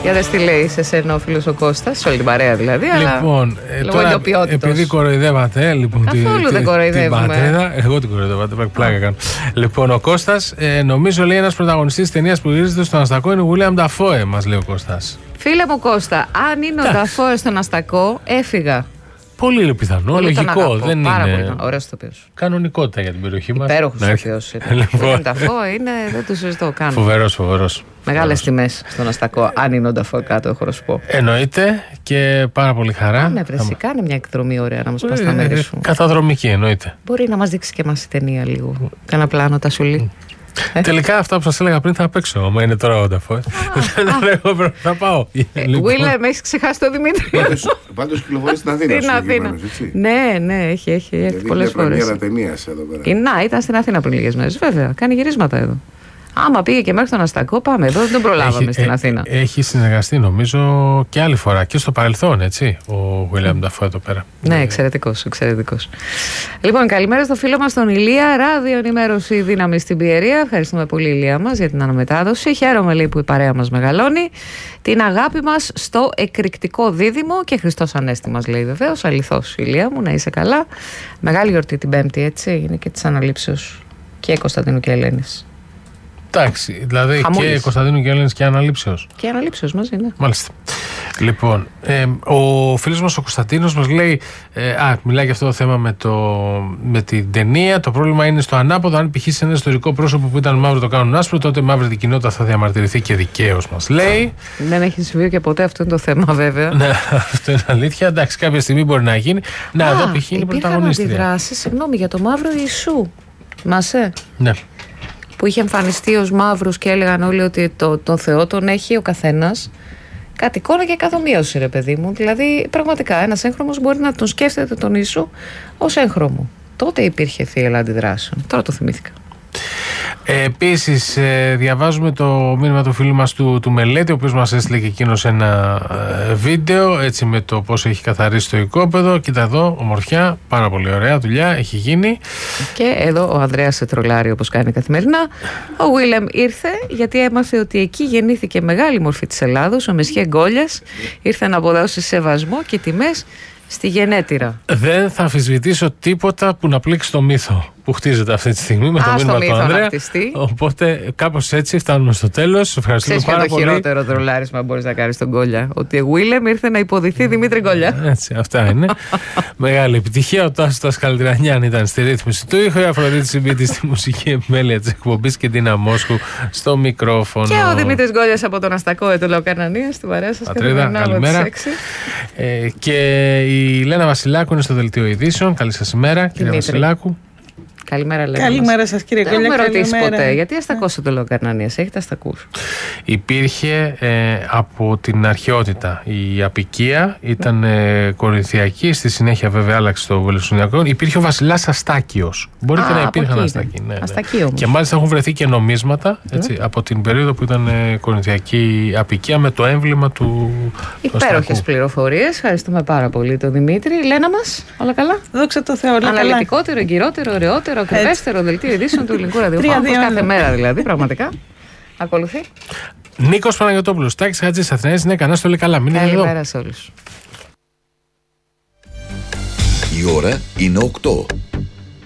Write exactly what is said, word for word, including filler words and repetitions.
Για δε τι λέει σε σένα ο φίλος ο Κώστας, σε όλη την παρέα δηλαδή. Λοιπόν, αλλά τώρα, επειδή κοροϊδεύατε λοιπόν, καθόλου τη, δεν κοροϊδεύουμε. Την πατρίδα, εγώ την κοροϊδεύατε, πρέπει πλάκα κάνω. Λοιπόν, ο Κώστας, ε, νομίζω λέει ένας πρωταγωνιστής της ταινίας που γυρίζεται στον Αστακό είναι ο William Dafoe, μας λέει ο Κώστας. Φίλε μου Κώστα, αν είναι ο Dafoe στον Αστακό, έφυγα. Πολύ πιθανό, πολύ λογικό. Δεν πάρα είναι. Πολύ ωραίος ηθοποιός. Κανονικότητα για την περιοχή μας. Υπέροχος ηθοποιός. Ο Dafoe είναι, δεν το συζητώ καν. Φοβερός, φοβερός. Μεγάλες τιμές στον Αστακό, αν είναι ο Dafoe κάτω, έχω να σου πω. Εννοείται και πάρα πολύ χαρά. Ναι, βρεσί, κάνε μια εκδρομή ωραία να μας πας στα μέρη σου. Καθαδρομική, εννοείται. Μπορεί να μας δείξει και εμάς η ταινία λίγο. Κάνα πλάνο, τα σουλή. Ε? Τελικά αυτά που σας έλεγα πριν θα παίξω. Μα είναι τώρα ο Dafoe. Θα πάω. Βίλε, με έχεις ξεχάσει το Δημήτρη. Πάντως κυκλοφορεί στην Αθήνα. Στην Αθήνα. Ναι, ναι, έχει έρθει πολλές φορές. Να, ήταν στην Αθήνα πριν λίγες μέρες. Βέβαια, κάνει γυρίσματα εδώ. Άμα πήγε και μέχρι τον Αστακό, πάμε εδώ, δεν τον προλάβαμε έχει, στην ε, Αθήνα. Έχει συνεργαστεί νομίζω και άλλη φορά και στο παρελθόν, έτσι, ο William Dafoe εδώ πέρα. Ναι, εξαιρετικός, εξαιρετικός. Λοιπόν, καλημέρα στο φίλο μας τον Ηλία, ράδιο ενημέρωση δύναμη στην Πιερία. Ευχαριστούμε πολύ, Ηλία μας, για την αναμετάδοση. Χαίρομαι, λέει, που η παρέα μας μεγαλώνει. Την αγάπη μας στο εκρηκτικό δίδυμο και Χριστός Ανέστη μας, λέει βεβαίως. Αληθώς, Ηλία μου, να είσαι καλά. Μεγάλη γιορτή την Πέμπτη, έτσι, είναι και της Αναλήψεως και Κωνσταντίνου και Ελένης. Εντάξει, δηλαδή Χαμούλης. Και Κωνσταντίνου και Έλληνες και Αναλήψεως. Και Αναλήψεως μαζί, ναι. Μάλιστα. Λοιπόν, ε, ο φίλος μας ο Κωνσταντίνος μας λέει, ε, α, μιλάει για αυτό το θέμα με, το, με την ταινία. Το πρόβλημα είναι στο ανάποδο. Αν π.χ. σε ένα ιστορικό πρόσωπο που ήταν μαύρο το κάνουν άσπρο, τότε η μαύρη κοινότητα θα διαμαρτυρηθεί και δικαίως, μας λέει. Δεν έχει συμβεί και ποτέ, αυτό είναι το θέμα, βέβαια. Ναι, αυτό είναι αλήθεια. Εντάξει, κάποια στιγμή μπορεί να γίνει. Να, εδώ π.χ. είναι πρωταγωνίστρια. Υπήρχαν αντιδράσεις, συγγνώμη, για το μαύρο Ιησού. Μασέ. Ναι. Που είχε εμφανιστεί ως μαύρος και έλεγαν όλοι ότι το, τον Θεό τον έχει ο καθένας κατ' εικόνα και καθομοίωση, ρε παιδί μου. Δηλαδή, πραγματικά, ένας έγχρωμος μπορεί να τον σκέφτεται τον Ιησού ως έγχρωμο. Τότε υπήρχε θύελλα αντιδράσεων. Τώρα το θυμήθηκα. Ε, επίσης, ε, διαβάζουμε το μήνυμα του φίλου μας του, του Μελέτη, ο οποίος μας έστειλε και εκείνος ένα ε, βίντεο, έτσι, με το πώς έχει καθαρίσει το οικόπεδο. Κοίτα εδώ, ομορφιά, πάρα πολύ ωραία δουλειά, έχει γίνει. Και εδώ ο Ανδρέας σε τρολάρει όπως κάνει καθημερινά. Ο Βίλεμ ήρθε γιατί έμαθε ότι εκεί γεννήθηκε μεγάλη μορφή της Ελλάδος, ο Μεσχέ Γκόλιας. Ήρθε να αποδώσει σεβασμό και τιμές στη γενέτειρα. Δεν θα αμφισβητήσω τίποτα που να πλήξει το μύθο που χτίζεται αυτή τη στιγμή με το μήνυμα του Ανδρέα. Οπότε κάπως έτσι φτάνουμε στο τέλος. Ευχαριστούμε Ξέρεις πάρα πολύ. Ξέρεις ποιο είναι το χειρότερο τρολάρισμα μπορείς να κάνεις στον Γκόλια? Ότι ο Βίλεμ ήρθε να υποδηθεί Δημήτρη Γκόλια. Έτσι, αυτά είναι. Μεγάλη επιτυχία. Ο Τάσος Τασκαλτρανιάν ήταν στη ρύθμιση του ήχου, η Αφροδίτη Συμπίτη στη μουσική επιμέλεια της εκπομπής και την Αμόσχου στο μικρόφωνο. Και ο Δημήτρης Γκόλιας από τον Αστακό, το Λεωκαρνανία, στην παρέα σας. Πατρίδα, καλημέρα. Ε, και η Λένα Βασιλάκου είναι στο δελτίο ειδήσεων. Καλή σας ημέρα, κύριε Βασιλάκου. Καλημέρα, Λένα. Καλημέρα σας, κύριε Γκόλια. Δεν έχουμε ρωτήσει ποτέ. Γιατί αστακώσατε το Λεωκαρνανίας? Έχετε αστακούς? Υπήρχε ε, από την αρχαιότητα η απικία, ήταν ε, κορινθιακή, στη συνέχεια βέβαια άλλαξε το Βελισσονιακό. Υπήρχε ο βασιλιάς Αστάκιος. Μπορεί Α, και να υπήρχαν αστακοί. Ναι, ναι. Και μάλιστα έχουν βρεθεί και νομίσματα έτσι, mm. από την περίοδο που ήταν ε, κορινθιακή απικία με το έμβλημα του. Υπέροχες πληροφορίες. Ευχαριστούμε πάρα πολύ τον Δημήτρη. Η Λένα μας, όλα καλά? Δόξα τω Θεώ. Αναλυτικότερο, εγκυρότερο, ωραιότερο, ακριβέστερο δελτίο ειδήσεων του ελληνικού ραδιοφώνου. Κάθε μέρα δηλαδή, πραγματικά. Ακολουθεί. Νίκος Παναγιωτόπουλος, Τάκης Χατζής, Αθηναίες, ναι, κανένα στο λέει καλά. Μην είναι εδώ. Καλημέρα σε όλους. Η ώρα είναι οκτώ.